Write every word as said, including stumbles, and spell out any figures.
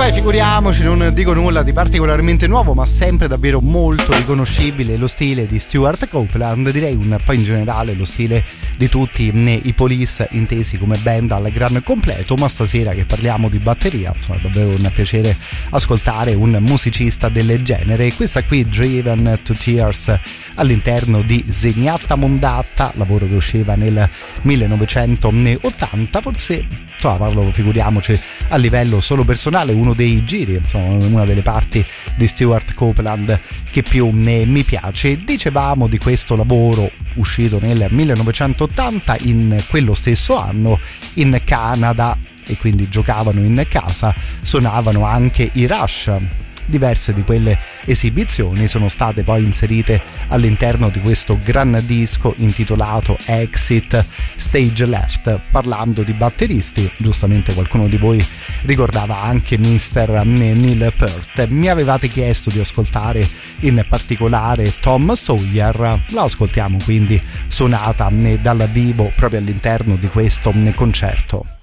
beh, figuriamoci, non dico nulla di particolarmente nuovo, ma sempre davvero molto riconoscibile lo stile di Stewart Copeland, direi un po' in generale lo stile di tutti i Police intesi come band al gran completo, ma stasera che parliamo di batteria, insomma, è davvero un piacere ascoltare un musicista del genere. Questa qui, Driven to Tears, all'interno di Zeniatta Mondatta, lavoro che usciva nel millenovecentottanta, forse, insomma, parlo, figuriamoci, a livello solo personale, uno dei giri, insomma, una delle parti di Stewart Copeland che più ne, mi piace. Dicevamo di questo lavoro uscito nel millenovecentottanta, in quello stesso anno in Canada, e quindi giocavano in casa, suonavano anche i Rush. Diverse di quelle esibizioni sono state poi inserite all'interno di questo gran disco intitolato Exit Stage Left. Parlando di batteristi, giustamente qualcuno di voi ricordava anche mister Neil Peart. Mi avevate chiesto di ascoltare in particolare Tom Sawyer, la ascoltiamo quindi suonata dal vivo proprio all'interno di questo concerto.